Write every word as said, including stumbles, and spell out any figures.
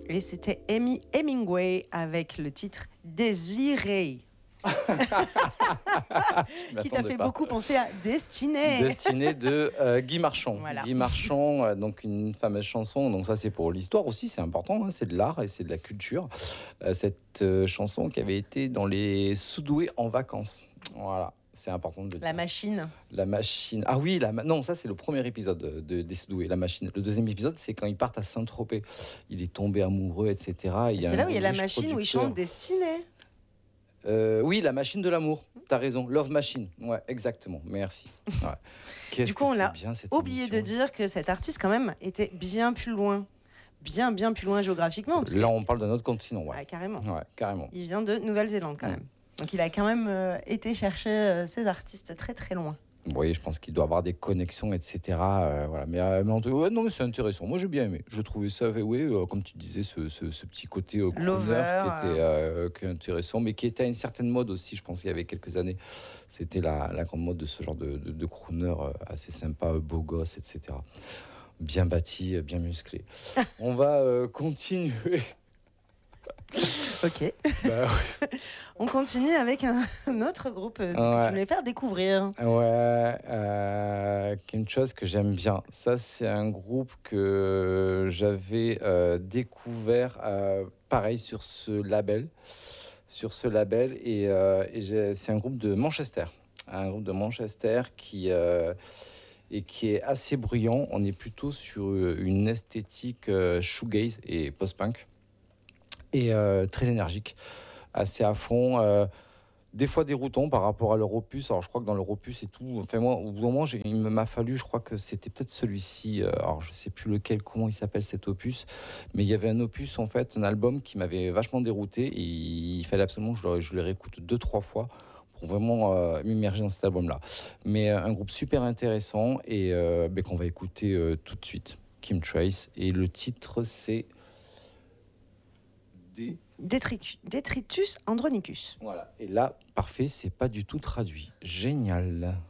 Et c'était Amy Hemingway avec le titre Désiré. Qui t'a fait pas. beaucoup penser à Destinée. Destinée de euh, Guy Marchand. Voilà. Guy Marchand, euh, donc une fameuse chanson. Donc ça, c'est pour l'histoire aussi, c'est important. Hein, c'est de l'art et c'est de la culture. Euh, cette euh, chanson qui avait été dans les Soudoués en vacances. Voilà. C'est important de le dire. La machine. La machine. Ah oui, la ma... non, ça c'est le premier épisode de des Soudoués, la machine. Le deuxième épisode, c'est quand ils partent à Saint-Tropez. Il est tombé amoureux, et cetera. Il y a c'est là où il y a la riche machine producteur. où ils chantent Destinée. Euh, oui, la machine de l'amour. T'as raison, Love Machine. Ouais, exactement. Merci. Ouais. Qu'est-ce du coup, que on c'est a bien cette oublié émission. de dire que cet artiste, quand même, était bien plus loin. Bien, bien plus loin géographiquement. Parce Là, que... on parle d'un autre continent. Ouais. Ah, carrément. Ouais, carrément. Il vient de Nouvelle-Zélande, quand mmh. même. Donc, il a quand même euh, été chercher euh, ces artistes très, très loin. Oui, je pense qu'il doit avoir des connexions, et cetera. Euh, voilà. Mais, euh, mais en tout... ouais, non, mais c'est intéressant. Moi, j'ai bien aimé. Je trouvais ça, oui, euh, comme tu disais, ce, ce, ce petit côté euh, crooner qui était euh, qui est intéressant, mais qui était à une certaine mode aussi. Je pense qu'il y avait quelques années, c'était la, la grande mode de ce genre de, de, de crooner euh, assez sympa, euh, beau gosse, et cetera. Bien bâti, bien musclé. On va euh, continuer. Ok. Bah, ouais. On continue avec un, un autre groupe euh, ouais. que tu voulais faire découvrir. Ouais, euh, une chose que j'aime bien. Ça, c'est un groupe que j'avais euh, découvert, euh, pareil, sur ce label. Sur ce label. Et, euh, et j'ai, c'est un groupe de Manchester. Un groupe de Manchester qui... Euh, et qui est assez bruyant. On est plutôt sur une esthétique euh, shoegaze et post-punk. Et euh, très énergique, assez à fond, euh, des fois déroutant par rapport à leur opus. Alors je crois que dans leur opus et tout, enfin moi au bout d'un moment j'ai, il m'a fallu, je crois que c'était peut-être celui-ci, euh, alors je sais plus lequel, comment il s'appelle cet opus, mais il y avait un opus en fait, un album qui m'avait vachement dérouté et il fallait absolument que je le, je le réécoute deux, trois fois pour vraiment euh, m'immerger dans cet album-là. Mais euh, un groupe super intéressant et euh, ben, qu'on va écouter euh, tout de suite, Kim Trace, et le titre c'est... Detritus Andronicus. Voilà. Et là, parfait, c'est pas du tout traduit. Génial.